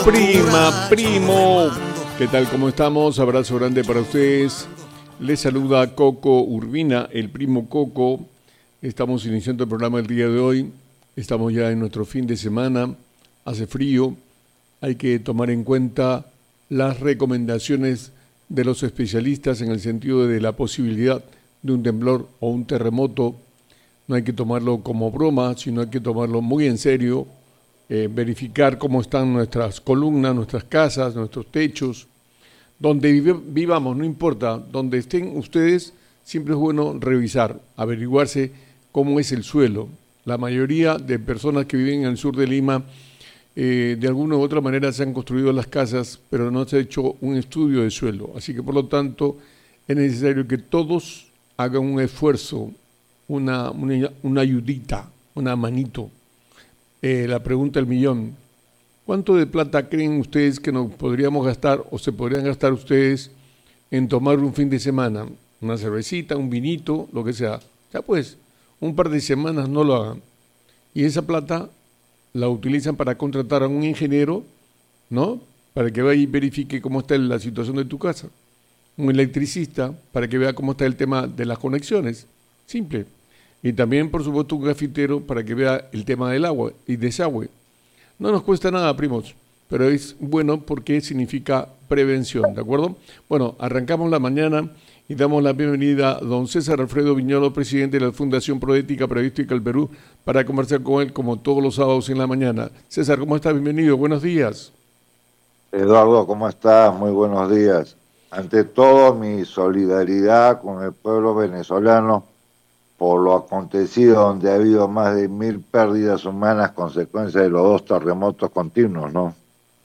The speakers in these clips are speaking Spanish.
Prima, primo. ¿Qué tal? ¿Cómo estamos? Abrazo grande para ustedes. Les saluda Coco Urbina, el primo Coco. Estamos iniciando el programa el día de hoy. Estamos ya en nuestro fin de semana. Hace frío. Hay que tomar en cuenta las recomendaciones de los especialistas en el sentido de la posibilidad de un temblor o un terremoto. No hay que tomarlo como broma, sino hay que tomarlo muy en serio. Verificar cómo están nuestras columnas, nuestras casas, nuestros techos. Donde vivamos, no importa, donde estén ustedes, siempre es bueno revisar, averiguarse cómo es el suelo. La mayoría de personas que viven en el sur de Lima, de alguna u otra manera se han construido las casas, pero no se ha hecho un estudio de suelo. Así que por lo tanto es necesario que todos hagan un esfuerzo, una ayudita, una manito. La pregunta del millón. ¿Cuánto de plata creen ustedes que nos podríamos gastar o se podrían gastar ustedes en tomar un fin de semana? Una cervecita, un vinito, lo que sea. Ya pues, un par de semanas no lo hagan. Y esa plata la utilizan para contratar a un ingeniero, ¿no? Para que vaya y verifique cómo está la situación de tu casa. Un electricista para que vea cómo está el tema de las conexiones. Simple. Y también, por supuesto, un grafitero para que vea el tema del agua y desagüe. No nos cuesta nada, primos, pero es bueno porque significa prevención, ¿de acuerdo? Bueno, arrancamos la mañana y damos la bienvenida a don César Alfredo Viñolo, presidente de la Fundación Proética Periodística del Perú, para conversar con él como todos los sábados en la mañana. César, ¿cómo estás? Bienvenido, buenos días. Eduardo, ¿cómo estás? Muy buenos días. Ante todo, mi solidaridad con el pueblo venezolano por lo acontecido, donde ha habido más de 1.000 pérdidas humanas consecuencia de los 2 terremotos continuos, ¿no?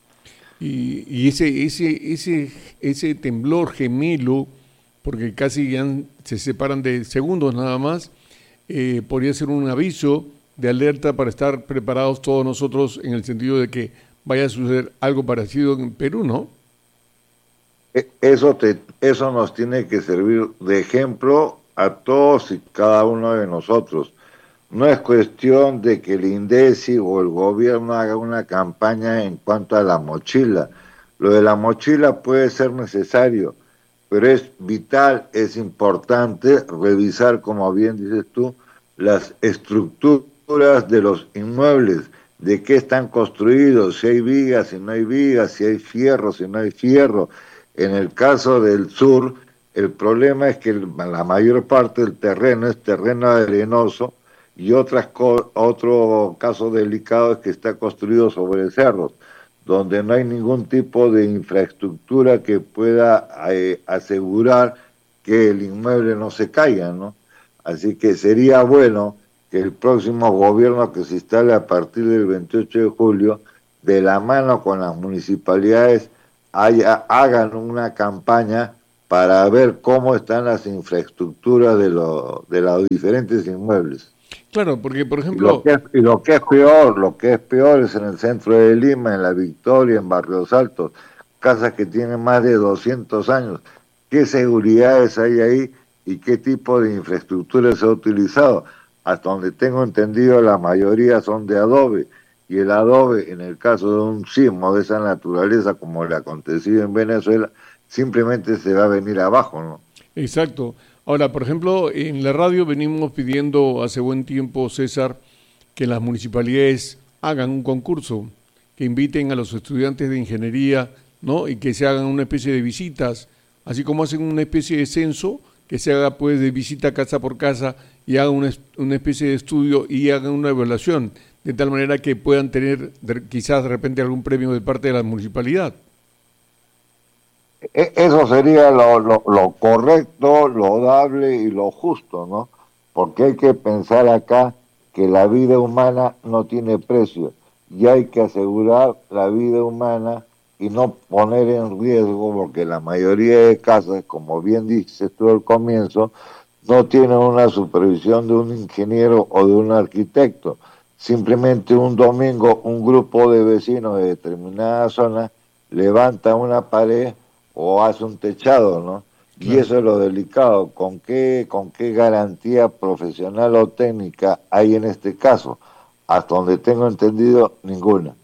Y ese temblor gemelo, porque casi ya se separan de segundos nada más, podría ser un aviso de alerta para estar preparados todos nosotros en el sentido de que vaya a suceder algo parecido en Perú, ¿no? Eso nos tiene que servir de ejemplo a todos y cada uno de nosotros. No es cuestión de que el INDECI o el gobierno haga una campaña en cuanto a la mochila. Lo de la mochila puede ser necesario, pero es vital, es importante revisar, como bien dices tú, las estructuras de los inmuebles, de qué están construidos, si hay vigas, si no hay vigas, si hay fierro, si no hay fierro. En el caso del sur, el problema es que la mayor parte del terreno es terreno arenoso y otro caso delicado es que está construido sobre cerros, donde no hay ningún tipo de infraestructura que pueda asegurar que el inmueble no se caiga, ¿no? Así que sería bueno que el próximo gobierno que se instale a partir del 28 de julio, de la mano con las municipalidades, hagan una campaña para ver cómo están las infraestructuras de los diferentes inmuebles. Claro, porque por ejemplo... Y lo que es peor es en el centro de Lima, en La Victoria, en Barrios Altos, casas que tienen más de 200 años. ¿Qué seguridades hay ahí y qué tipo de infraestructura se ha utilizado? Hasta donde tengo entendido, la mayoría son de adobe, y el adobe, en el caso de un sismo de esa naturaleza como le ha acontecido en Venezuela, simplemente se va a venir abajo, ¿no? Exacto. Ahora, por ejemplo, en la radio venimos pidiendo hace buen tiempo, César, que las municipalidades hagan un concurso, que inviten a los estudiantes de ingeniería, ¿no? Y que se hagan una especie de visitas, así como hacen una especie de censo, que se haga pues de visita casa por casa y hagan una especie de estudio y hagan una evaluación, de tal manera que puedan tener quizás de repente algún premio de parte de la municipalidad. Eso sería lo correcto, lo dable y lo justo, ¿no? Porque hay que pensar acá que la vida humana no tiene precio y hay que asegurar la vida humana y no poner en riesgo, porque la mayoría de casas, como bien dices tú al comienzo, no tienen una supervisión de un ingeniero o de un arquitecto. Simplemente un domingo un grupo de vecinos de determinada zona levanta una pared o hace un techado, ¿no? Y Claro. eso es lo delicado. Con qué garantía profesional o técnica hay en este caso? Hasta donde tengo entendido, ninguna.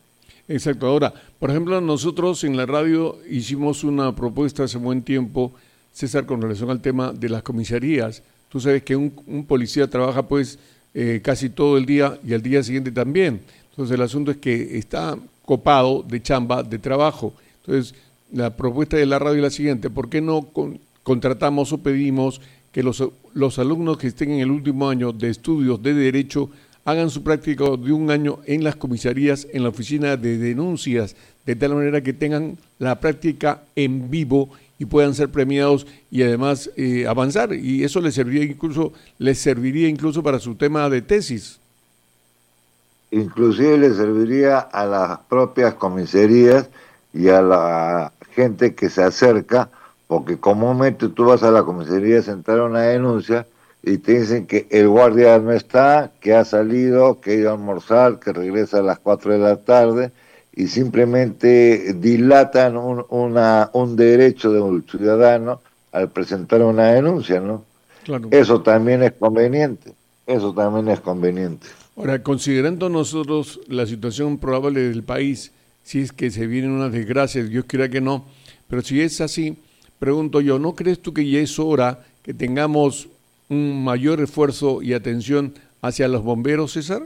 Exacto. Ahora, por ejemplo, nosotros en la radio hicimos una propuesta hace buen tiempo, César, con relación al tema de las comisarías. Tú sabes que un policía trabaja pues casi todo el día y al día siguiente también. Entonces el asunto es que está copado de chamba, de trabajo. Entonces la propuesta de la radio es la siguiente: ¿por qué no contratamos o pedimos que los alumnos que estén en el último año de estudios de Derecho hagan su práctica de un año en las comisarías, en la oficina de denuncias, de tal manera que tengan la práctica en vivo y puedan ser premiados y además avanzar? Y eso les serviría incluso para su tema de tesis. Inclusive le serviría a las propias comisarías y a la gente que se acerca, porque comúnmente tú vas a la comisaría a sentar una denuncia y te dicen que el guardia no está, que ha salido, que ha ido a almorzar, que regresa a las 4 de la tarde, y simplemente dilatan un derecho de un ciudadano al presentar una denuncia, ¿no? Claro. Eso también es conveniente, eso también es conveniente. Ahora, considerando nosotros la situación probable del país, si es que se vienen unas desgracias, Dios quiera que no, pero si es así, pregunto yo, ¿no crees tú que ya es hora que tengamos un mayor esfuerzo y atención hacia los bomberos, César?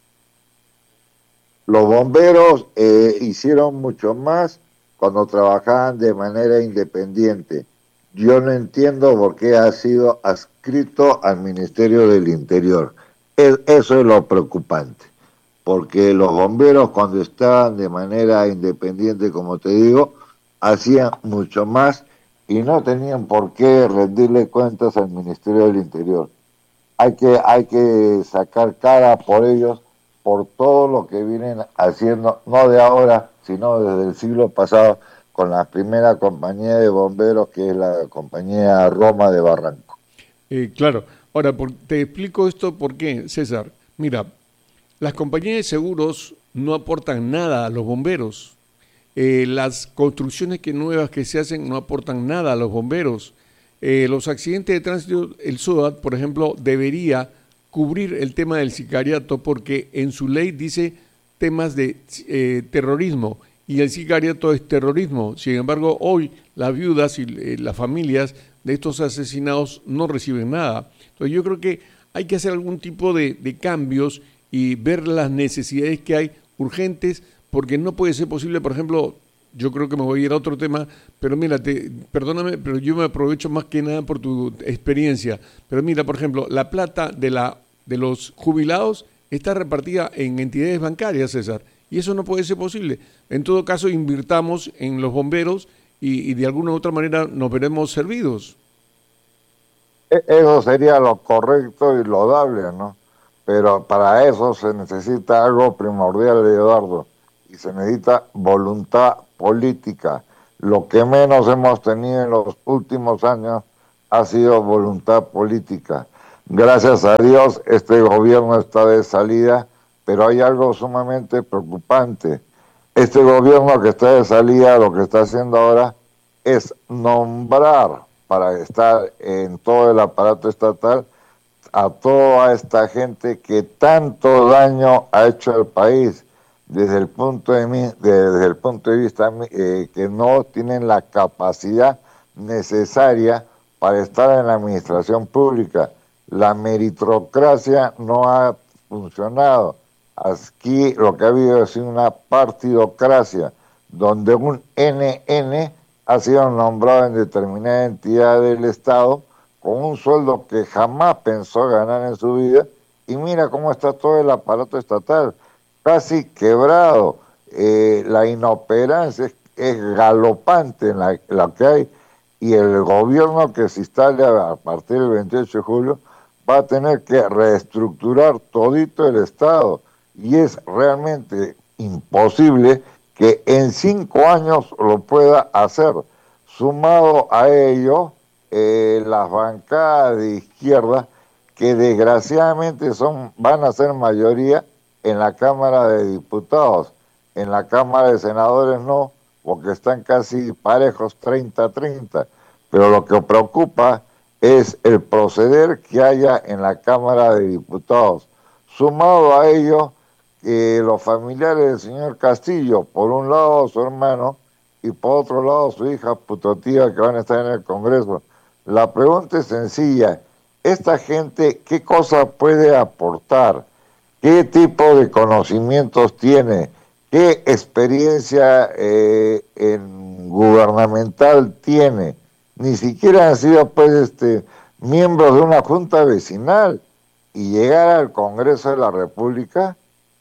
Los bomberos hicieron mucho más cuando trabajaban de manera independiente. Yo no entiendo por qué ha sido adscrito al Ministerio del Interior. Eso es lo preocupante, porque los bomberos cuando estaban de manera independiente, como te digo, hacían mucho más y no tenían por qué rendirle cuentas al Ministerio del Interior. Hay que sacar cara por ellos, por todo lo que vienen haciendo, no de ahora, sino desde el siglo pasado, con la primera compañía de bomberos, que es la compañía Roma de Barranco. Claro. Ahora, te explico esto por qué, César. Mira, las compañías de seguros no aportan nada a los bomberos. Las construcciones nuevas que se hacen no aportan nada a los bomberos. Los accidentes de tránsito, el SOAT, por ejemplo, debería cubrir el tema del sicariato porque en su ley dice temas de terrorismo y el sicariato es terrorismo. Sin embargo, hoy las viudas y las familias de estos asesinados no reciben nada. Entonces yo creo que hay que hacer algún tipo de cambios y ver las necesidades que hay urgentes, porque no puede ser posible, por ejemplo, yo creo que me voy a ir a otro tema, pero mira, perdóname, pero yo me aprovecho más que nada por tu experiencia. Pero mira, por ejemplo, la plata de los jubilados está repartida en entidades bancarias, César, y eso no puede ser posible. En todo caso, invirtamos en los bomberos y de alguna u otra manera nos veremos servidos. Eso sería lo correcto y loable, ¿no? Pero para eso se necesita algo primordial, Eduardo, y se necesita voluntad política. Lo que menos hemos tenido en los últimos años ha sido voluntad política. Gracias a Dios, este gobierno está de salida, pero hay algo sumamente preocupante. Este gobierno que está de salida, lo que está haciendo ahora es nombrar para estar en todo el aparato estatal a toda esta gente que tanto daño ha hecho al país desde el punto de vista que no tienen la capacidad necesaria para estar en la administración pública. La meritocracia no ha funcionado. Aquí lo que ha habido es una partidocracia, donde un NN ha sido nombrado en determinada entidad del Estado con un sueldo que jamás pensó ganar en su vida, y mira cómo está todo el aparato estatal, casi quebrado. La inoperancia es galopante en la que hay, y el gobierno que se instale a partir del 28 de julio va a tener que reestructurar todito el Estado, y es realmente imposible que en 5 años lo pueda hacer. Sumado a ello, las bancadas de izquierda, que desgraciadamente van a ser mayoría en la Cámara de Diputados. En la Cámara de Senadores no, porque están casi parejos 30-30. Pero lo que preocupa es el proceder que haya en la Cámara de Diputados. Sumado a ello, que los familiares del señor Castillo, por un lado su hermano y por otro lado su hija putotía que van a estar en el Congreso. La pregunta es sencilla, ¿esta gente qué cosa puede aportar? ¿Qué tipo de conocimientos tiene? ¿Qué experiencia gubernamental tiene? Ni siquiera han sido pues miembros de una junta vecinal y llegar al Congreso de la República.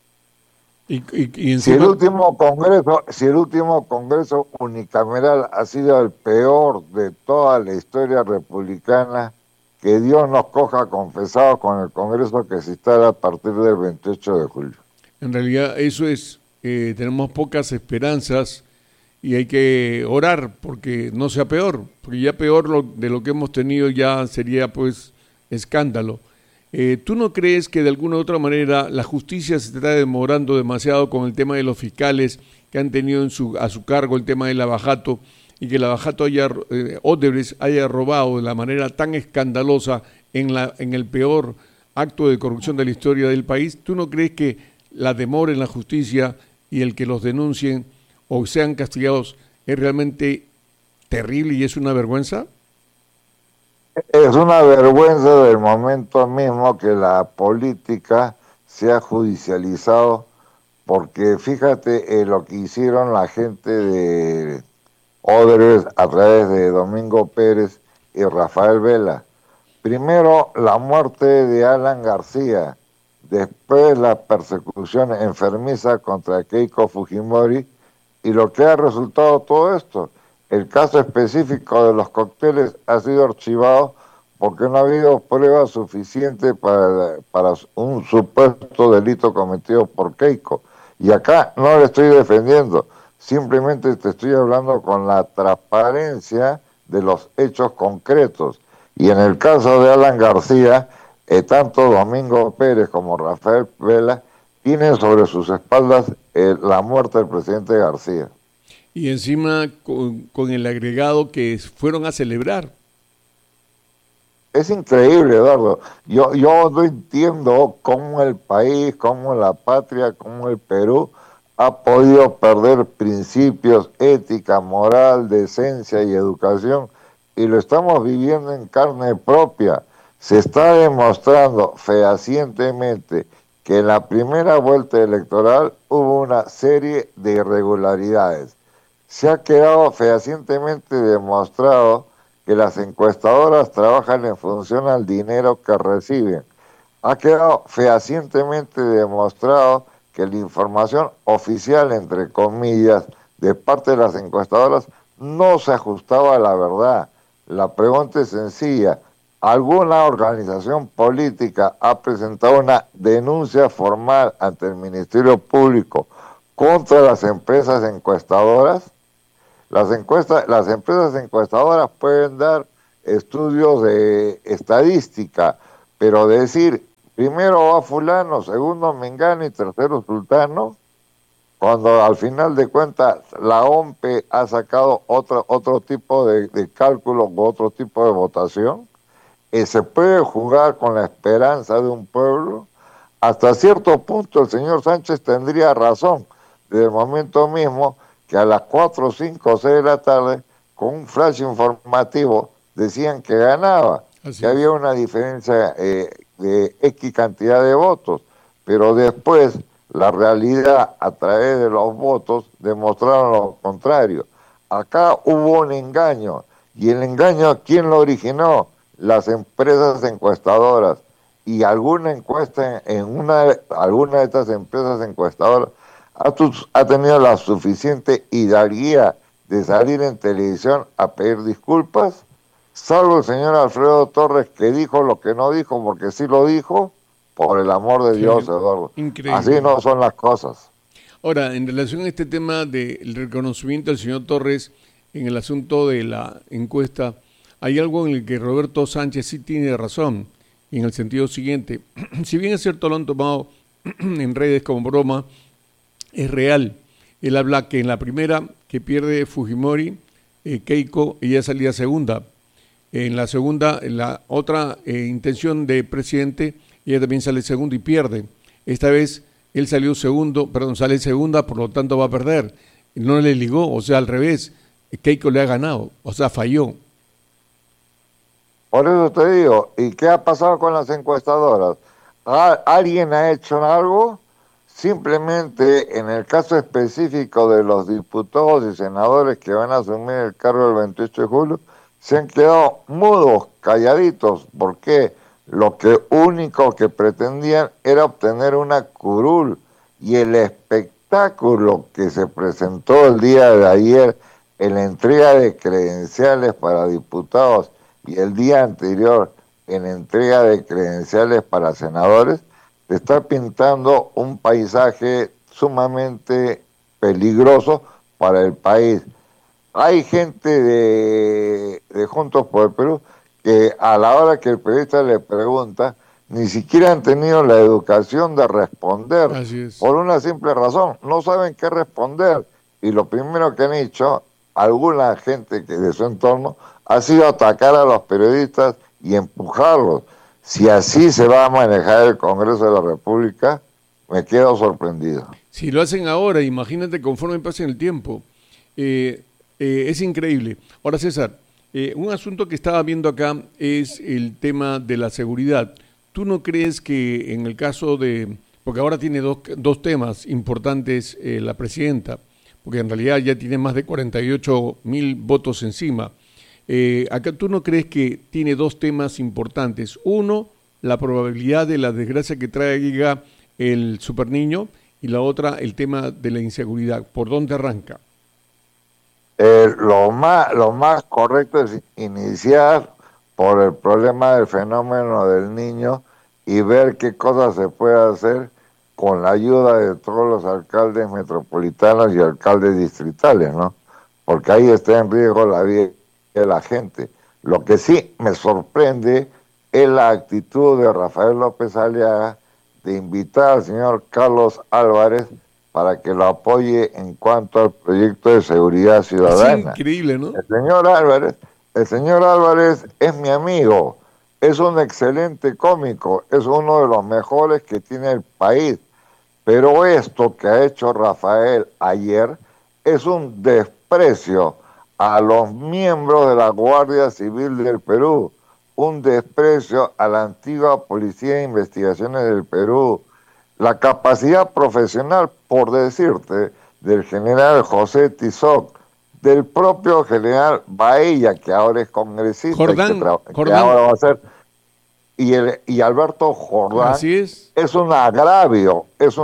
Y Si el encima, último congreso unicameral ha sido el peor de toda la historia republicana, que Dios nos coja confesados con el congreso que se instala a partir del 28 de julio. en realidad eso es, tenemos pocas esperanzas y hay que orar porque no sea peor, porque ya peor de lo que hemos tenido ya sería pues escándalo. ¿Tú no crees que de alguna u otra manera la justicia se está demorando demasiado con el tema de los fiscales que han tenido a su cargo el tema del lavajato y que el lavajato Odebrecht haya robado de la manera tan escandalosa en el peor acto de corrupción de la historia del país? ¿Tú no crees que la demora en la justicia y el que los denuncien o sean castigados es realmente terrible y es una vergüenza? Es una vergüenza del momento mismo que la política se ha judicializado, porque fíjate lo que hicieron la gente de Odebrecht a través de Domingo Pérez y Rafael Vela. Primero la muerte de Alan García, después la persecución enfermiza contra Keiko Fujimori y lo que ha resultado todo esto. El caso específico de los cócteles ha sido archivado porque no ha habido pruebas suficientes para un supuesto delito cometido por Keiko. Y acá no le estoy defendiendo, simplemente te estoy hablando con la transparencia de los hechos concretos. Y en el caso de Alan García, tanto Domingo Pérez como Rafael Vela tienen sobre sus espaldas la muerte del presidente García. Y encima con el agregado que fueron a celebrar. Es increíble, Eduardo. Yo no entiendo cómo el país, cómo la patria, cómo el Perú ha podido perder principios, ética, moral, decencia y educación, y lo estamos viviendo en carne propia. Se está demostrando fehacientemente que en la primera vuelta electoral hubo una serie de irregularidades. Se ha quedado fehacientemente demostrado que las encuestadoras trabajan en función al dinero que reciben. Ha quedado fehacientemente demostrado que la información oficial, entre comillas, de parte de las encuestadoras no se ajustaba a la verdad. La pregunta es sencilla. ¿Alguna organización política ha presentado una denuncia formal ante el Ministerio Público contra las empresas encuestadoras? Las empresas encuestadoras pueden dar estudios de estadística, pero decir primero va fulano, segundo mengano y tercero sultano, cuando al final de cuentas la OMPE ha sacado otro tipo de cálculo o otro tipo de votación, se puede jugar con la esperanza de un pueblo. Hasta cierto punto el señor Sánchez tendría razón, desde el momento mismo que a las 4, 5, 6 de la tarde, con un flash informativo, decían que ganaba, que había una diferencia de X cantidad de votos, pero después la realidad a través de los votos demostraron lo contrario. Acá hubo un engaño, y el engaño, ¿quién lo originó? Las empresas encuestadoras. Y alguna encuesta alguna de estas empresas encuestadoras ha tenido la suficiente hidalguía de salir en televisión a pedir disculpas, salvo el señor Alfredo Torres, que dijo lo que no dijo, porque sí lo dijo, por el amor de Dios, Eduardo. Increíble. Así no son las cosas. Ahora, en relación a este tema del reconocimiento del señor Torres en el asunto de la encuesta, hay algo en el que Roberto Sánchez sí tiene razón, en el sentido siguiente. Si bien es cierto, lo han tomado en redes como broma, es real. Él habla que en la primera que pierde Fujimori, Keiko, ella salía segunda. En la segunda, en la otra intención de presidente, ella también sale segunda y pierde. Esta vez él salió segundo, perdón, sale segunda, por lo tanto va a perder. No le ligó, o sea, al revés, Keiko le ha ganado, o sea, falló. Por eso te digo, ¿y qué ha pasado con las encuestadoras? ¿Alguien ha hecho algo? Simplemente en el caso específico de los diputados y senadores que van a asumir el cargo el 28 de julio, se han quedado mudos, calladitos. ¿Por qué? Lo que único que pretendían era obtener una curul, y el espectáculo que se presentó el día de ayer en la entrega de credenciales para diputados y el día anterior en entrega de credenciales para senadores, está pintando un paisaje sumamente peligroso para el país. Hay gente de Juntos por el Perú que a la hora que el periodista le pregunta, ni siquiera han tenido la educación de responder, por una simple razón, no saben qué responder. Y lo primero que han hecho alguna gente que de su entorno ha sido atacar a los periodistas y empujarlos. Si así se va a manejar el Congreso de la República, me quedo sorprendido. Si lo hacen ahora, imagínate conforme pase el tiempo. Es increíble. Ahora, César, un asunto que estaba viendo acá es el tema de la seguridad. ¿Tú no crees que en el caso de... porque ahora tiene dos temas importantes la presidenta, porque en realidad ya tiene más de 48.000 votos encima. Acá tú no crees que tiene dos temas importantes. Uno, la probabilidad de la desgracia que traiga el superniño, y la otra, el tema de la inseguridad. ¿Por dónde arranca? Lo más correcto es iniciar por el problema del fenómeno del niño y ver qué cosas se puede hacer con la ayuda de todos los alcaldes metropolitanos y alcaldes distritales, ¿no? Porque ahí está en riesgo la vida de la gente. Lo que sí me sorprende es la actitud de Rafael López Aliaga de invitar al señor Carlos Álvarez para que lo apoye en cuanto al proyecto de seguridad ciudadana. Es increíble, ¿no? El señor Álvarez es mi amigo, es un excelente cómico, es uno de los mejores que tiene el país, pero esto que ha hecho Rafael ayer es un desprecio a los miembros de la Guardia Civil del Perú, un desprecio a la antigua Policía de Investigaciones del Perú, la capacidad profesional, por decirte, del general José Tizoc, del propio general Baella, que ahora es congresista, que ahora va a ser, y Alberto Jordán. Así es un agravio,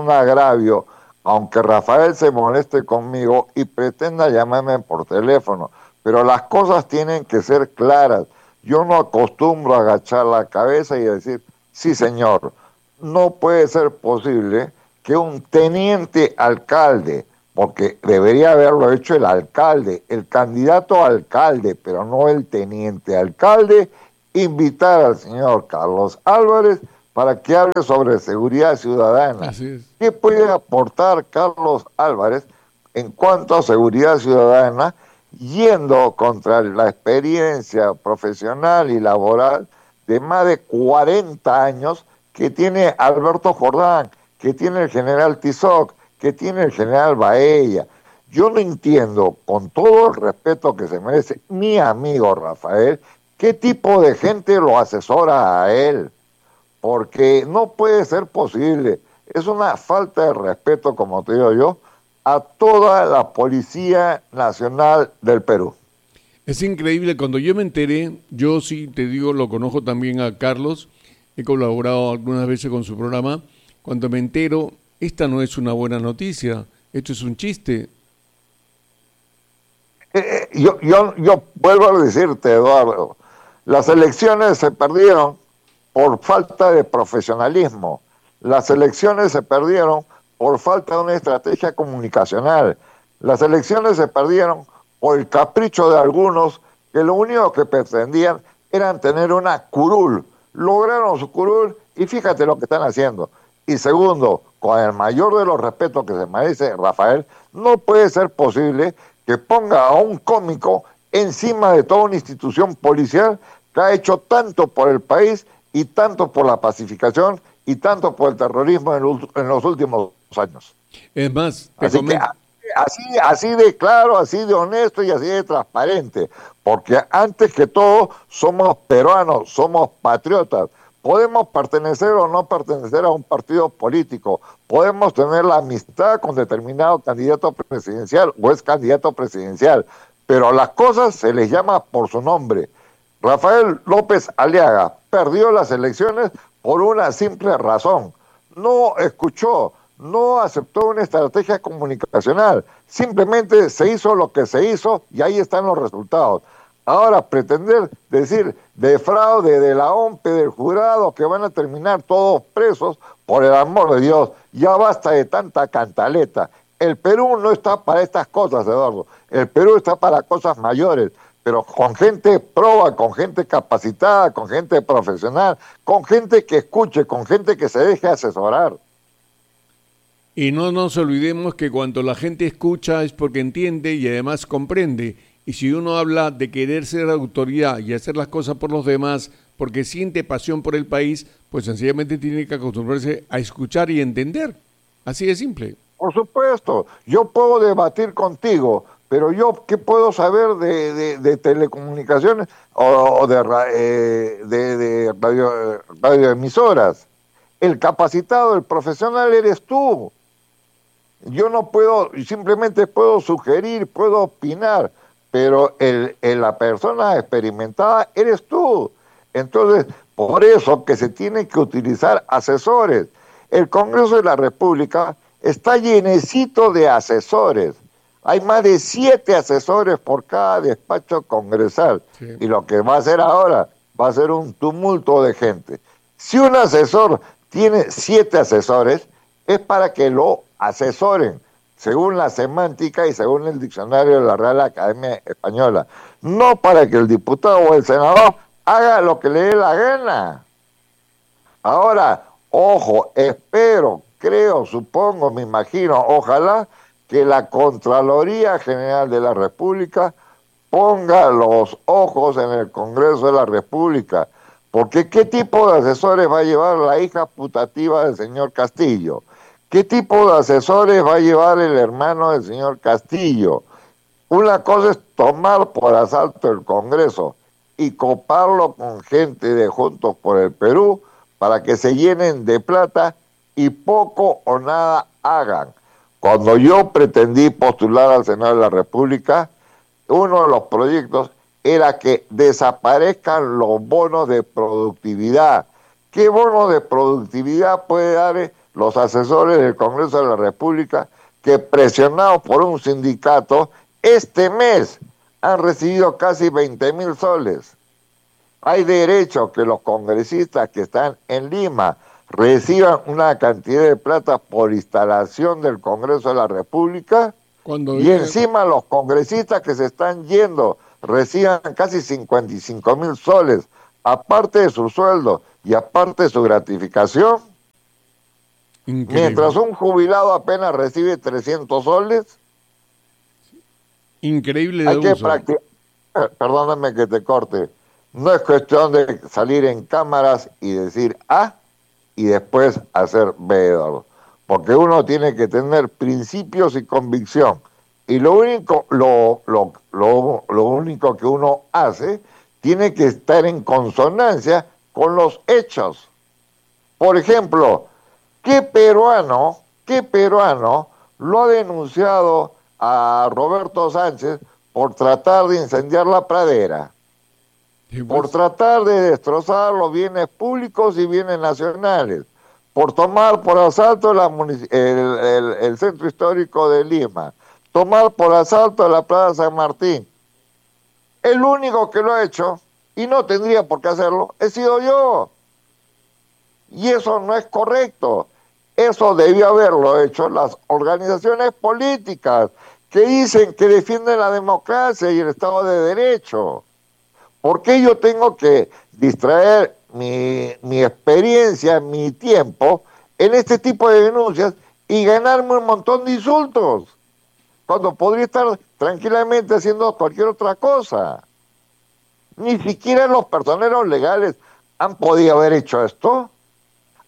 aunque Rafael se moleste conmigo y pretenda llamarme por teléfono, pero las cosas tienen que ser claras. Yo no acostumbro a agachar la cabeza y decir, sí señor. No puede ser posible que un teniente alcalde, porque debería haberlo hecho el alcalde, el candidato a alcalde, pero no el teniente alcalde, invitar al señor Carlos Álvarez para que hable sobre seguridad ciudadana. Así es. ¿Qué puede aportar Carlos Álvarez en cuanto a seguridad ciudadana, yendo contra la experiencia profesional y laboral de más de 40 años que tiene Alberto Jordán, que tiene el general Tizoc, que tiene el general Baella? Yo no entiendo, con todo el respeto que se merece mi amigo Rafael, qué tipo de gente lo asesora a él, porque no puede ser posible. Es una falta de respeto, como te digo yo, a toda la Policía Nacional del Perú. Es increíble, cuando yo me enteré, yo sí te digo, lo conozco también a Carlos, he colaborado algunas veces con su programa. Cuando me entero, esta no es una buena noticia, esto es un chiste. Yo vuelvo a decirte, Eduardo, las elecciones se perdieron por falta de profesionalismo, las elecciones se perdieron por falta de una estrategia comunicacional, las elecciones se perdieron por el capricho de algunos que lo único que pretendían era tener una curul. Lograron su curul y fíjate lo que están haciendo. Y segundo, con el mayor de los respetos que se merece Rafael, no puede ser posible que ponga a un cómico encima de toda una institución policial que ha hecho tanto por el país y tanto por la pacificación y tanto por el terrorismo en los últimos años. Es más, te Así que comento. así de claro, así de honesto y así de transparente, porque antes que todo somos peruanos, somos patriotas. Podemos pertenecer o no pertenecer a un partido político, podemos tener la amistad con determinado candidato presidencial o es candidato presidencial, pero a las cosas se les llama por su nombre. Rafael López Aliaga perdió las elecciones por una simple razón. No escuchó, no aceptó una estrategia comunicacional. Simplemente se hizo lo que se hizo y ahí están los resultados. Ahora pretender decir de fraude de la OMPE, del jurado, que van a terminar todos presos, por el amor de Dios, ya basta de tanta cantaleta. El Perú no está para estas cosas, Eduardo. El Perú está para cosas mayores, pero con gente proba, con gente capacitada, con gente profesional, con gente que escuche, con gente que se deje asesorar. Y no nos olvidemos que cuando la gente escucha es porque entiende y además comprende. Y si uno habla de querer ser autoridad y hacer las cosas por los demás porque siente pasión por el país, pues sencillamente tiene que acostumbrarse a escuchar y entender. Así de simple. Por supuesto, yo puedo debatir contigo, pero yo, ¿qué puedo saber de telecomunicaciones o de radioemisoras? El capacitado, el profesional eres tú. Yo no puedo, simplemente puedo sugerir, puedo opinar, pero la persona experimentada eres tú. Entonces, por eso que se tienen que utilizar asesores. El Congreso de la República está llenecito de asesores. Hay más de 7 asesores por cada despacho congresal. Sí. Y lo que va a hacer ahora va a ser un tumulto de gente. Si un asesor tiene 7 asesores, es para que lo asesoren, según la semántica y según el diccionario de la Real Academia Española. No para que el diputado o el senador haga lo que le dé la gana. Ahora, ojo, espero, creo, supongo, me imagino, ojalá que la Contraloría General de la República ponga los ojos en el Congreso de la República, porque ¿qué tipo de asesores va a llevar la hija putativa del señor Castillo? ¿Qué tipo de asesores va a llevar el hermano del señor Castillo? Una cosa es tomar por asalto el Congreso y coparlo con gente de Juntos por el Perú para que se llenen de plata y poco o nada hagan. Cuando yo pretendí postular al Senado de la República, uno de los proyectos era que desaparezcan los bonos de productividad. ¿Qué bono de productividad puede dar los asesores del Congreso de la República que, presionados por un sindicato, este mes han recibido casi 20,000 soles? Hay derecho que los congresistas que están en Lima reciban una cantidad de plata por instalación del Congreso de la República y encima los congresistas que se están yendo reciban casi 55,000 soles, aparte de su sueldo y aparte de su gratificación. Increíble. Mientras un jubilado apenas recibe 300 soles. Increíble de hay que uso. Perdóname que te corte. No es cuestión de salir en cámaras y decir A y después hacer B, Eduardo. Porque uno tiene que tener principios y convicción. Y lo único que uno hace tiene que estar en consonancia con los hechos. Por ejemplo, ¿qué peruano lo ha denunciado a Roberto Sánchez por tratar de incendiar la pradera? Por tratar de destrozar los bienes públicos y bienes nacionales, por tomar por asalto el centro histórico de Lima, tomar por asalto la Plaza San Martín. El único que lo ha hecho, y no tendría por qué hacerlo, he sido yo. Y eso no es correcto. Eso debió haberlo hecho las organizaciones políticas que dicen que defienden la democracia y el Estado de Derecho. ¿Por qué yo tengo que distraer mi experiencia, mi tiempo en este tipo de denuncias y ganarme un montón de insultos? Cuando podría estar tranquilamente haciendo cualquier otra cosa. Ni siquiera los personeros legales han podido haber hecho esto.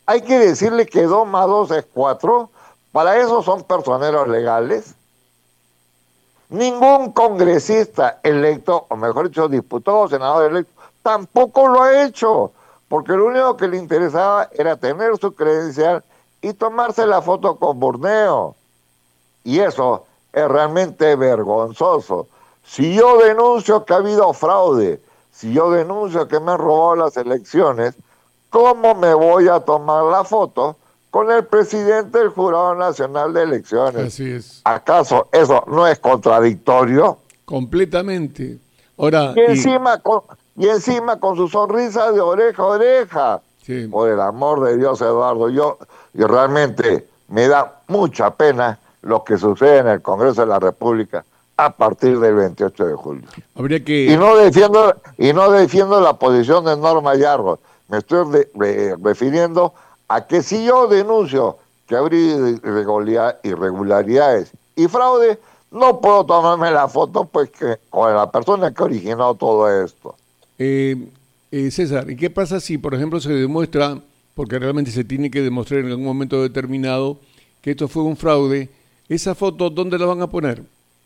Hay que decirle que 2 más 2 es 4. Para eso son personeros legales. Ningún congresista electo, o mejor dicho, diputado o senador electo, tampoco lo ha hecho, porque lo único que le interesaba era tener su credencial y tomarse la foto con Burneo. Y eso es realmente vergonzoso. Si yo denuncio que ha habido fraude, si yo denuncio que me han robado las elecciones, ¿cómo me voy a tomar la foto con el presidente del Jurado Nacional de Elecciones? Así es. ¿Acaso eso no es contradictorio? Completamente. Ahora, Y encima con su sonrisa de oreja a oreja. sí. Por el amor de Dios, Eduardo, yo realmente me da mucha pena lo que sucede en el Congreso de la República a partir del 28 de julio. Habría que... Y no defiendo la posición de Norma Yarros. Me estoy refiriendo a que si yo denuncio que habría irregularidades y fraude, no puedo tomarme la foto pues que con la persona que originó todo esto. César, ¿y qué pasa si, por ejemplo, se demuestra, porque realmente se tiene que demostrar en algún momento determinado, que esto fue un fraude? ¿Esa foto dónde la van a poner?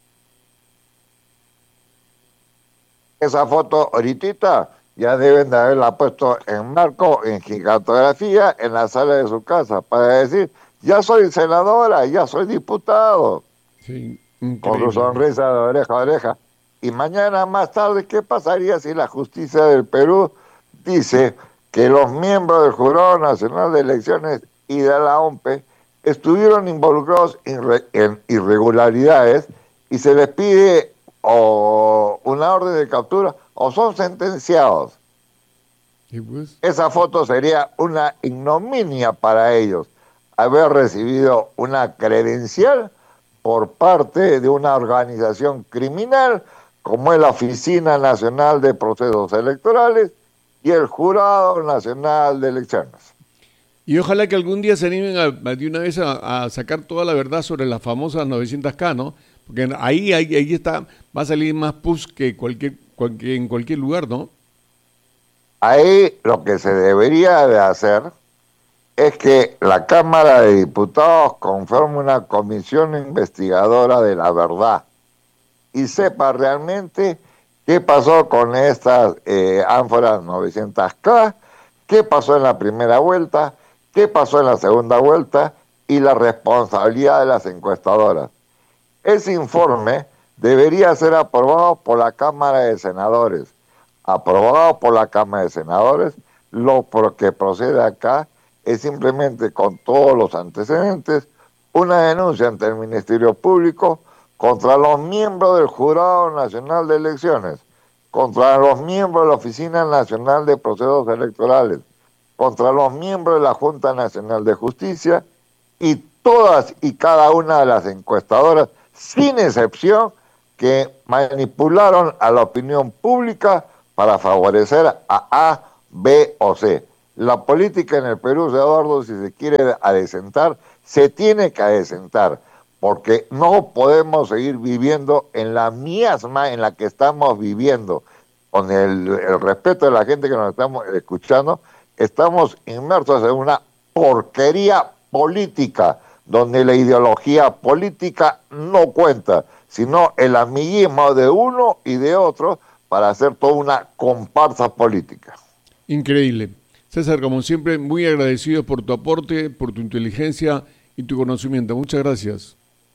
Esa foto ahorita ya deben de haberla puesto en marco, en gigantografía, en la sala de su casa, para decir, ya soy senadora, ya soy diputado. Sí, Con su sonrisa de oreja a oreja. Y mañana más tarde, ¿qué pasaría si la justicia del Perú dice que los miembros del Jurado Nacional de Elecciones y de la OMPE estuvieron involucrados en irregularidades y se les pide o una orden de captura o son sentenciados? ¿Y pues? Esa foto sería una ignominia para ellos, haber recibido una credencial por parte de una organización criminal como es la Oficina Nacional de Procesos Electorales y el Jurado Nacional de Elecciones. Y ojalá que algún día se animen de una vez a sacar toda la verdad sobre las famosas 900K, ¿no? Porque ahí está, va a salir más pus que en cualquier lugar, ¿no? Ahí lo que se debería de hacer es que la Cámara de Diputados conforme una comisión investigadora de la verdad y sepa realmente qué pasó con estas ánforas 900K, qué pasó en la primera vuelta, qué pasó en la segunda vuelta y la responsabilidad de las encuestadoras. Ese informe debería ser aprobado por la Cámara de Senadores. Aprobado por la Cámara de Senadores, lo que procede acá es simplemente con todos los antecedentes una denuncia ante el Ministerio Público contra los miembros del Jurado Nacional de Elecciones, contra los miembros de la Oficina Nacional de Procesos Electorales, contra los miembros de la Junta Nacional de Justicia y todas y cada una de las encuestadoras, sin excepción, que manipularon a la opinión pública para favorecer a A, B o C. La política en el Perú, Eduardo, si se quiere adecentar, se tiene que adecentar, porque no podemos seguir viviendo en la miasma en la que estamos viviendo. Con el respeto de la gente que nos estamos escuchando, estamos inmersos en una porquería política, donde la ideología política no cuenta, sino el amiguismo de uno y de otro para hacer toda una comparsa política. Increíble. César, como siempre, muy agradecido por tu aporte, por tu inteligencia y tu conocimiento. Muchas gracias.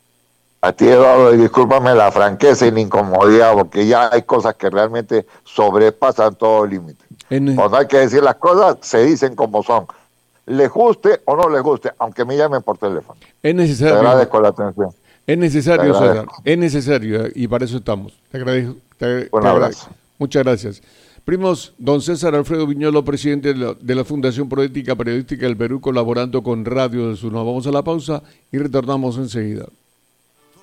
A ti, Eduardo, y discúlpame la franqueza y la incomodidad, porque ya hay cosas que realmente sobrepasan todo límite. Cuando hay que decir las cosas, se dicen como son. Les guste o no les guste, aunque me llamen por teléfono. Es necesario. Te agradezco la atención. Es necesario, César. Es necesario y para eso estamos. Te agradezco. Un abrazo. Muchas gracias. Primos, don César Alfredo Viñolo, presidente de la Fundación Proética Periodística del Perú, colaborando con Radio del Sur. Nos vamos a la pausa y retornamos enseguida.